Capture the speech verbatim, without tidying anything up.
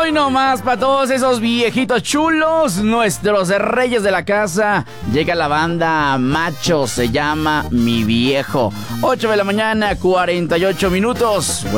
Hoy nomás para todos esos viejitos chulos, nuestros reyes de la casa. Llega la banda Macho, se llama Mi Viejo. ocho de la mañana, cuarenta y ocho minutos.